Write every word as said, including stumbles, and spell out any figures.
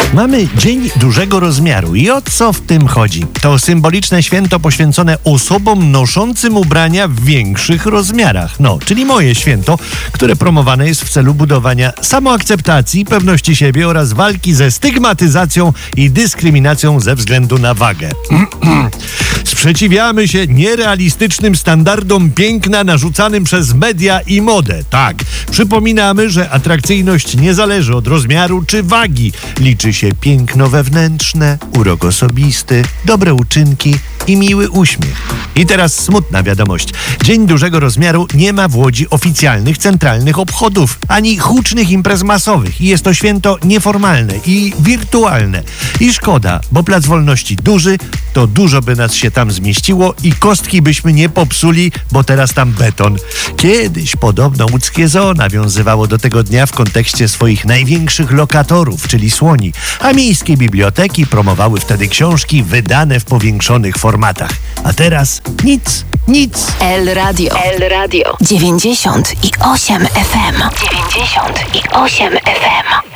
Mamy Dzień Dużego Rozmiaru i o co w tym chodzi? To symboliczne święto poświęcone osobom noszącym ubrania w większych rozmiarach. No, czyli moje święto, które promowane jest w celu budowania samoakceptacji, pewności siebie oraz walki ze stygmatyzacją i dyskryminacją ze względu na wagę. Sprzeciwiamy się nierealistycznym standardom piękna narzucanym przez media i modę. Tak, przypominamy, że atrakcyjność nie zależy od rozmiaru czy wagi. Liczy się piękno wewnętrzne, urok osobisty, dobre uczynki i miły uśmiech. I teraz smutna wiadomość. Dzień Dużego Rozmiaru nie ma w Łodzi oficjalnych, centralnych obchodów, ani hucznych imprez masowych. I jest to święto nieformalne i wirtualne. I szkoda, bo Plac Wolności duży, to dużo by nas się tam zmieściło i kostki byśmy nie popsuli, bo teraz tam beton. Kiedyś podobno łódzkie zoo nawiązywało do tego dnia w kontekście swoich największych lokatorów, czyli słoni, a miejskie biblioteki promowały wtedy książki wydane w powiększonych formatach. A teraz nic, nic. El Radio. El Radio. dziewięćdziesiąt i osiem F M. dziewięćdziesiąt i osiem F M.